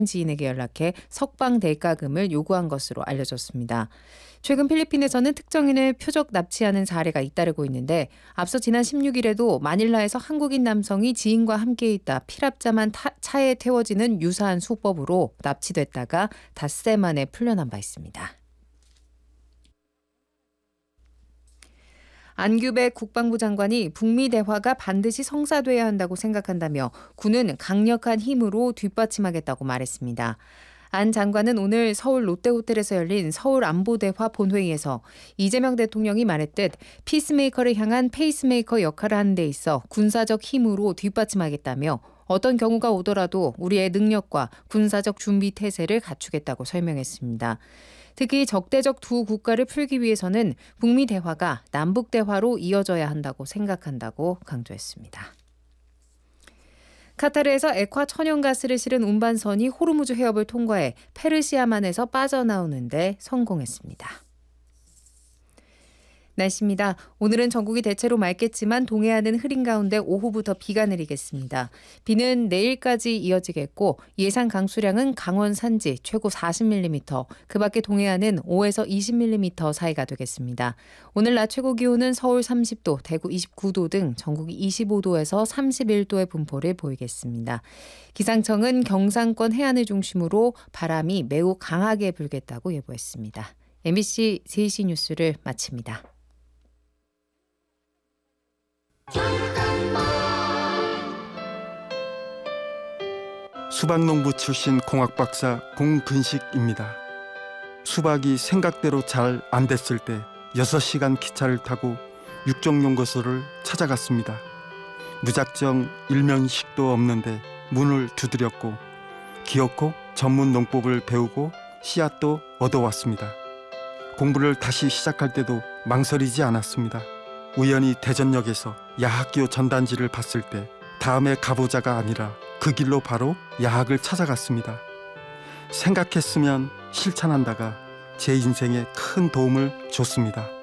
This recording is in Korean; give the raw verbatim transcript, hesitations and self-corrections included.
지인에게 연락해 석방 대가금을 요구한 것으로 알려졌습니다. 최근 필리핀에서는 특정인을 표적 납치하는 사례가 잇따르고 있는데 앞서 지난 십육 일에도 마닐라에서 한국인 남성이 지인과 함께 있다 피랍자만 타, 차에 태워지는 유사한 수법으로 납치됐다가 닷새 만에 풀려난 바 있습니다. 안규백 국방부 장관이 북미 대화가 반드시 성사돼야 한다고 생각한다며 군은 강력한 힘으로 뒷받침하겠다고 말했습니다. 안 장관은 오늘 서울 롯데호텔에서 열린 서울안보대화 본회의에서 이재명 대통령이 말했듯 피스메이커를 향한 페이스메이커 역할을 하는 데 있어 군사적 힘으로 뒷받침하겠다며 어떤 경우가 오더라도 우리의 능력과 군사적 준비 태세를 갖추겠다고 설명했습니다. 특히 적대적 두 국가를 풀기 위해서는 북미 대화가 남북 대화로 이어져야 한다고 생각한다고 강조했습니다. 카타르에서 액화 천연가스를 실은 운반선이 호르무즈 해협을 통과해 페르시아만에서 빠져나오는 데 성공했습니다. 날씨입니다. 오늘은 전국이 대체로 맑겠지만 동해안은 흐린 가운데 오후부터 비가 내리겠습니다. 비는 내일까지 이어지겠고 예상 강수량은 강원 산지 최고 사십 밀리미터, 그 밖에 동해안은 오에서 이십 밀리미터 사이가 되겠습니다. 오늘 낮 최고 기온은 서울 삼십 도, 대구 이십구 도 등 전국이 이십오 도에서 삼십일 도의 분포를 보이겠습니다. 기상청은 경상권 해안을 중심으로 바람이 매우 강하게 불겠다고 예보했습니다. 엠비씨 세 시 뉴스를 마칩니다. 수박농부 출신 공학 박사 공근식입니다. 수박이 생각대로 잘 안 됐을 때 여섯 시간 기차를 타고 육종연구소를 찾아갔습니다. 무작정 일면식도 없는데 문을 두드렸고 기어코 전문 농법을 배우고 씨앗도 얻어왔습니다. 공부를 다시 시작할 때도 망설이지 않았습니다. 우연히 대전역에서 야학교 전단지를 봤을 때 다음에 가보자가 아니라 그 길로 바로 야학을 찾아갔습니다. 생각했으면 실천한다가 제 인생에 큰 도움을 줬습니다.